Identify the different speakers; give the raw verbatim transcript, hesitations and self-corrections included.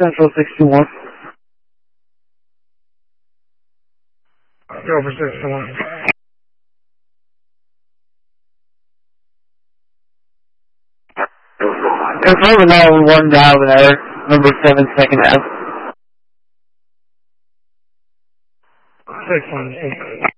Speaker 1: Central six two one.
Speaker 2: Go for six two one.
Speaker 1: Confirm the nine one one dial an error, number seven, second half.
Speaker 2: six one eight.